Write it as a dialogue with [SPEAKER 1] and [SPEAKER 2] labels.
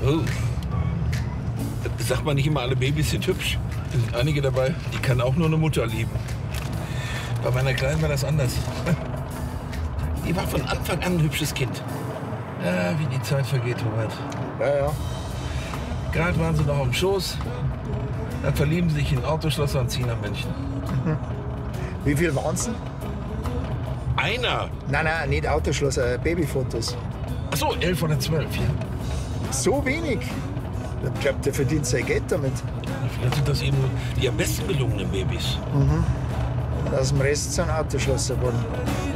[SPEAKER 1] Oh. Sagt man nicht immer, alle Babys sind hübsch. Es sind einige dabei, die kann auch nur eine Mutter lieben. Bei meiner Kleinen war das anders. Die war von Anfang an ein hübsches Kind. Ja, wie die Zeit vergeht, Robert.
[SPEAKER 2] Ja, ja.
[SPEAKER 1] Gerade waren sie noch am Schoß. Dann verlieben sie sich in Autoschlosser und ziehen nach München.
[SPEAKER 2] Wie viel waren es denn?
[SPEAKER 1] Einer?
[SPEAKER 2] Nein, nicht Autoschlosser, Babyfotos.
[SPEAKER 1] Ach so, 11 oder 12, ja.
[SPEAKER 2] So wenig? Ich glaube, der verdient sein Geld damit.
[SPEAKER 1] Vielleicht sind das eben die am besten gelungenen Babys.
[SPEAKER 2] Aus dem Rest sind Autoschlosser geworden.